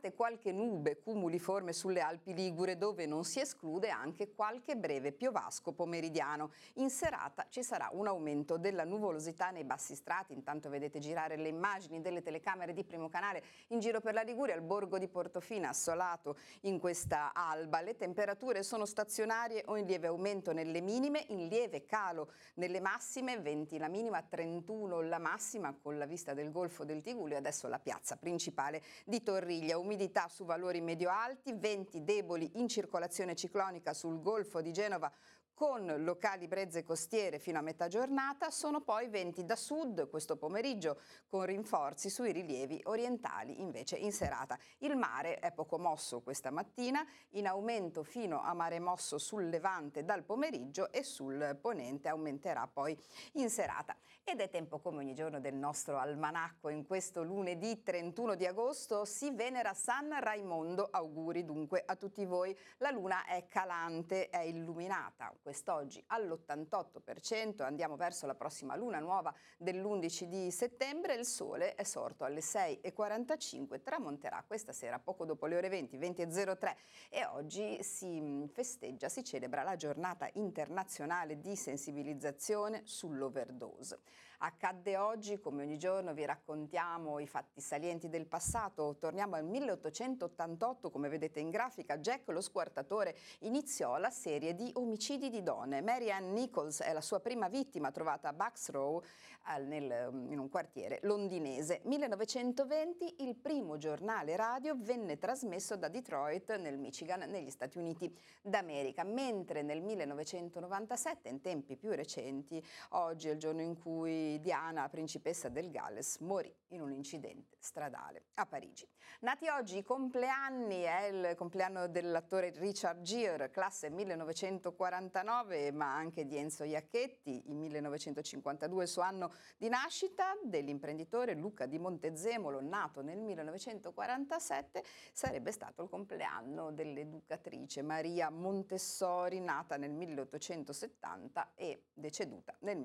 giornate qualche nube cumuliforme sulle Alpi Ligure, dove non si esclude anche qualche breve piovasco pomeridiano. In serata ci sarà un aumento della nuvolosità nei bassi strati. Intanto vedete girare le immagini delle telecamere di Primo Canale in giro per la Liguria, al borgo di Portofino, assolato in questa alba. Le temperature sono stazionarie o in lieve aumento nelle minime, in lieve calo nelle massime, 20 la minima, 31 la massima, con la vista del Golfo del Tigullio. Adesso la piazza principale di Torriglia, umidità su valori medio-alti, venti deboli in circolazione ciclonica sul Golfo di Genova, con locali brezze costiere fino a metà giornata. Sono poi venti da sud questo pomeriggio, con rinforzi sui rilievi orientali invece in serata. Il mare è poco mosso questa mattina, in aumento fino a mare mosso sul levante dal pomeriggio, e sul ponente aumenterà poi in serata. Ed è tempo, come ogni giorno, del nostro almanacco. In questo lunedì 31 di agosto si venera San Raimondo. Auguri dunque a tutti voi. La luna è calante, è illuminata quest'oggi all'88%, andiamo verso la prossima luna nuova dell'11 di settembre. Il sole è sorto alle 6:45, tramonterà questa sera poco dopo le ore 20, 20:03, e oggi si festeggia, si celebra la giornata internazionale di sensibilizzazione sull'overdose. Accadde oggi, come ogni giorno vi raccontiamo i fatti salienti del passato. Torniamo al 1888, come vedete in grafica. Jack lo squartatore iniziò la serie di omicidi di donne. Mary Ann Nichols è la sua prima vittima, trovata a Bucks Row in un quartiere londinese. 1920 il primo giornale radio venne trasmesso da Detroit nel Michigan, negli Stati Uniti d'America, mentre nel 1997, in tempi più recenti, oggi è il giorno in cui Diana, principessa del Galles, morì in un incidente stradale a Parigi. Nati oggi i compleanni, è il compleanno dell'attore Richard Gere, classe 1949, ma anche di Enzo Iacchetti, in 1952 il suo anno di nascita, dell'imprenditore Luca di Montezemolo, nato nel 1947, sarebbe stato il compleanno dell'educatrice Maria Montessori, nata nel 1870 e deceduta nel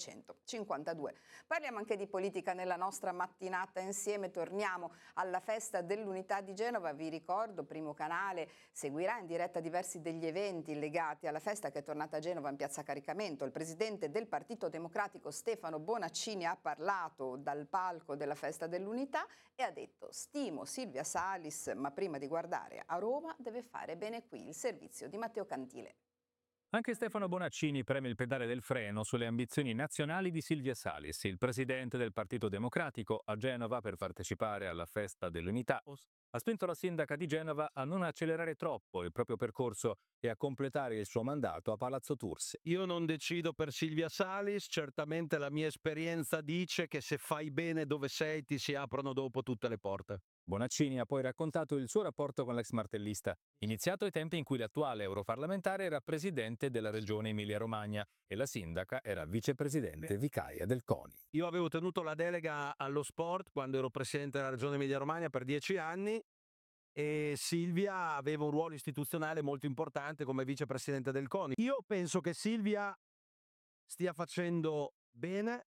1952. Parliamo anche di politica nella nostra mattinata insieme. Torniamo alla festa dell'Unità di Genova. Vi ricordo, Primo Canale seguirà in diretta diversi degli eventi legati alla festa, che è tornata a Genova in piazza Caricamento. Il presidente del Partito Democratico Stefano Bonaccini ha parlato dal palco della festa dell'Unità e ha detto: stimo Silvia Salis, ma prima di guardare a Roma deve fare bene qui. Il servizio di Matteo Cantile. Anche Stefano Bonaccini preme il pedale del freno sulle ambizioni nazionali di Silvia Salis, il presidente del Partito Democratico, a Genova per partecipare alla festa dell'Unità. Ha spinto la sindaca di Genova a non accelerare troppo il proprio percorso e a completare il suo mandato a Palazzo Tursi. Io non decido per Silvia Salis, certamente la mia esperienza dice che se fai bene dove sei ti si aprono dopo tutte le porte. Bonaccini ha poi raccontato il suo rapporto con l'ex martellista, iniziato ai tempi in cui l'attuale europarlamentare era presidente della regione Emilia-Romagna e la sindaca era vicepresidente vicaria del CONI. Io avevo tenuto la delega allo sport quando ero presidente della regione Emilia-Romagna per 10 anni e Silvia aveva un ruolo istituzionale molto importante come vicepresidente del CONI. Io penso che Silvia stia facendo bene.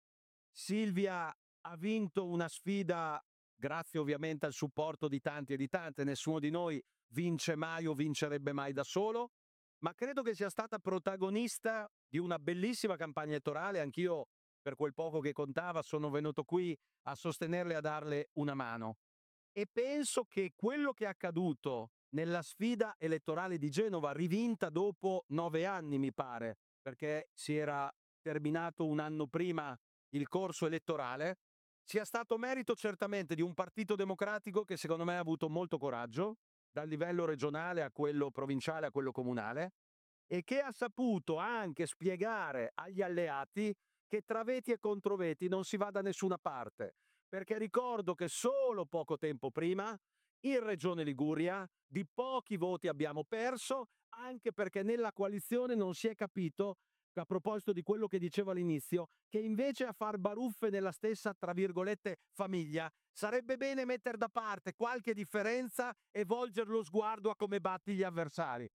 Silvia ha vinto una sfida grazie ovviamente al supporto di tanti e di tante. Nessuno di noi vince mai o vincerebbe mai da solo, ma credo che sia stata protagonista di una bellissima campagna elettorale. Anch'io, per quel poco che contava, sono venuto qui a sostenerle e a darle una mano. E penso che quello che è accaduto nella sfida elettorale di Genova, rivinta dopo 9 anni, mi pare, perché si era terminato un anno prima il corso elettorale, sia stato merito certamente di un partito democratico che secondo me ha avuto molto coraggio, dal livello regionale a quello provinciale a quello comunale, e che ha saputo anche spiegare agli alleati che tra veti e controveti non si va da nessuna parte, perché ricordo che solo poco tempo prima in Regione Liguria di pochi voti abbiamo perso, anche perché nella coalizione non si è capito, a proposito di quello che dicevo all'inizio, che invece a far baruffe nella stessa, tra virgolette, famiglia, sarebbe bene mettere da parte qualche differenza e volgere lo sguardo a come batti gli avversari.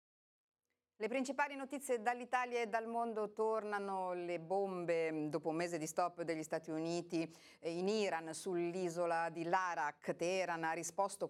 Le principali notizie dall'Italia e dal mondo. Tornano le bombe dopo un mese di stop degli Stati Uniti in Iran sull'isola di Larak. Teheran ha risposto